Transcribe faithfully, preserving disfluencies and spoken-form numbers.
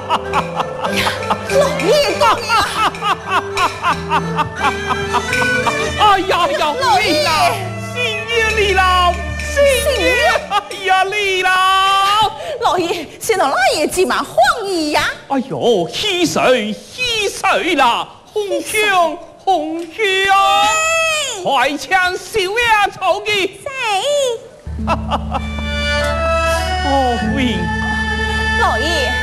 老爷公呀！ 哎呀呀， 老爷李老，新年李老，新年呀李老。 老爷，先到老爷急忙黄衣呀！ 哎呦，喜水喜水啦，红兄红兄，快抢小呀草鸡！ 谁？ 哦，喂， 老爷。